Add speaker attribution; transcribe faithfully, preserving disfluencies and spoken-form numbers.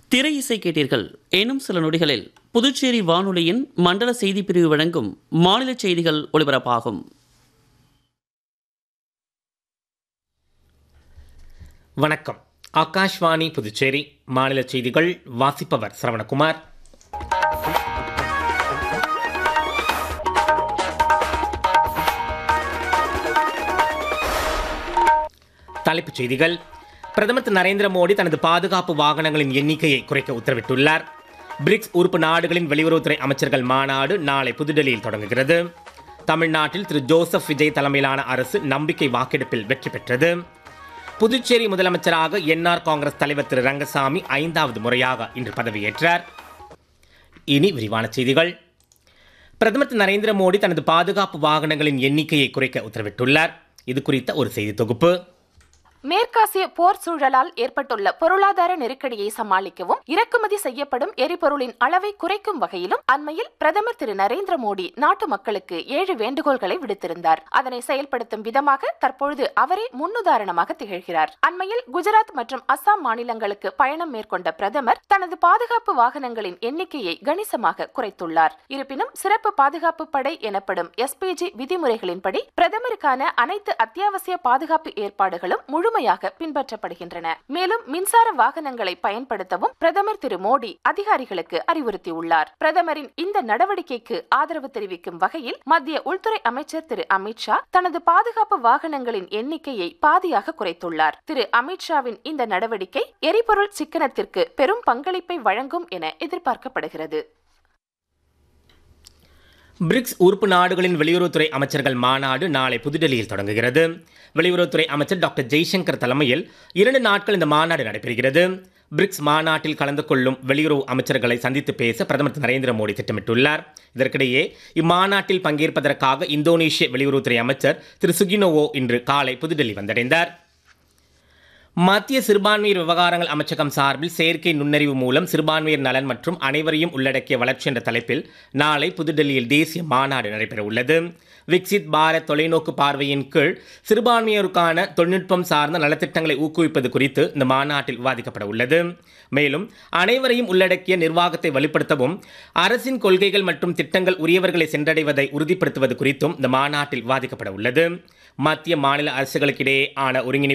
Speaker 1: திரை இசை கேட்டீர்கள். எனும் சில நொடிகளில் புதுச்சேரி வானொலியின் மண்டல செய்தி பிரிவு வழங்கும் மாநில செய்திகள் ஒலிபரப்பாகும்.
Speaker 2: வணக்கம். ஆகாஷ்வாணி புதுச்சேரி மாநில செய்திகள் வாசிப்பவர் சரவணகுமார். தலைப்புச் செய்திகள். பிரதமர் திரு நரேந்திர மோடி தனது பாதுகாப்பு வாகனங்களின் எண்ணிக்கையை குறைக்க உத்தரவிட்டுள்ளார். பிரிக்ஸ் உறுப்பு நாடுகளின் வெளியுறவுத்துறை அமைச்சர்கள் மாநாடு நாளை புதுடெல்லியில் தொடங்குகிறது. தமிழ்நாட்டில் திரு ஜோசப் விஜய் தலைமையிலான அரசு நம்பிக்கை வாக்கெடுப்பில் வெற்றி பெற்றது. புதுச்சேரி முதலமைச்சராக என்ஆர் காங்கிரஸ் தலைவர் திரு ரங்கசாமி ஐந்தாவது முறையாக இன்று பதவியேற்றார். இனி விரிவான செய்திகள். பிரதமர் திரு நரேந்திர மோடி தனது பாதுகாப்பு வாகனங்களின் எண்ணிக்கையை குறைக்க உத்தரவிட்டுள்ளார். இது குறித்த ஒரு செய்தி தொகுப்பு.
Speaker 3: மேற்காசிய போர் சூழலால் ஏற்பட்டுள்ள பொருளாதார நெருக்கடியை சமாளிக்கவும் இறக்குமதி செய்யப்படும் எரிபொருளின் அளவை குறைக்கும் வகையிலும் அண்மையில் பிரதமர் திரு நரேந்திர மோடி நாட்டு மக்களுக்கு ஏழு வேண்டுகோள்களை விடுத்திருந்தார். அதனை செயல்படுத்தும் விதமாக தற்பொழுது அவரே முன்னுதாரணமாக திகழ்கிறார். அண்மையில் குஜராத் மற்றும் அஸ்ஸாம் மாநிலங்களுக்கு பயணம் மேற்கொண்ட பிரதமர் தனது பாதுகாப்பு வாகனங்களின் எண்ணிக்கையை கணிசமாக குறைத்துள்ளார். இருப்பினும் சிறப்பு பாதுகாப்பு படை எனப்படும் எஸ்பிஜி விதிமுறைகளின்படி பிரதமருக்கான அனைத்து அத்தியாவசிய பாதுகாப்பு ஏற்பாடுகளும் முழு முழுமையாக பின்பற்றப்படுகின்றன. மேலும் மின்சார வாகனங்களை பயன்படுத்தவும் பிரதமர் திரு மோடி அதிகாரிகளுக்கு அறிவுறுத்தியுள்ளார். பிரதமரின் இந்த நடவடிக்கைக்கு ஆதரவு தெரிவிக்கும் வகையில் மத்திய உள்துறை அமைச்சர் திரு அமித்ஷா தனது பாதுகாப்பு வாகனங்களின் எண்ணிக்கையை பாதியாக குறைத்துள்ளார். திரு அமித்ஷாவின் இந்த நடவடிக்கை எரிபொருள் சிக்கனத்திற்கு பெரும் பங்களிப்பை வழங்கும் என எதிர்பார்க்கப்படுகிறது.
Speaker 2: பிரிக்ஸ் உறுப்பு நாடுகளின் வெளியுறவுத்துறை அமைச்சர்கள் மாநாடு நாளை புதுடெல்லியில் தொடங்குகிறது. வெளியுறவுத்துறை அமைச்சர் டாக்டர் ஜெய்சங்கர் தலைமையில் இரண்டு நாட்கள் இந்த மாநாடு நடைபெறுகிறது. பிரிக்ஸ் மாநாட்டில் கலந்து கொள்ளும் வெளியுறவு அமைச்சர்களை சந்தித்து பேச பிரதமர் திரு நரேந்திர மோடி திட்டமிட்டுள்ளார். இதற்கிடையே இம்மாநாட்டில் பங்கேற்பதற்காக இந்தோனேஷிய வெளியுறவுத்துறை அமைச்சர் திரு சுகினோவோ இன்று காலை புதுடெல்லி வந்தடைந்தார். மத்திய சிறுபான்மையர் விவகாரங்கள் அமைச்சகம் சார்பில் செயற்கை நுண்ணறிவு மூலம் சிறுபான்மையர் நலன் மற்றும் அனைவரையும் உள்ளடக்கிய வளர்ச்சி என்ற தலைப்பில் நாளை புதுடெல்லியில் தேசிய மாநாடு நடைபெற உள்ளது. விக்சித் பாரத் தொலைநோக்கு பார்வையின் கீழ் சிறுபான்மையோருக்கான தொழில்நுட்பம் சார்ந்த நலத்திட்டங்களை ஊக்குவிப்பது குறித்து இந்த மாநாட்டில் விவாதிக்கப்பட உள்ளது. மேலும் அனைவரையும் உள்ளடக்கிய நிர்வாகத்தை வலுப்படுத்தவும் அரசின் கொள்கைகள் மற்றும் திட்டங்கள் உரியவர்களை சென்றடைவதை உறுதிப்படுத்துவது குறித்தும் இந்த மாநாட்டில் விவாதிக்கப்பட உள்ளது. மத்திய மாநில அரசுகளுக்கிடையே ஆன ஒருங்கிணைப்பு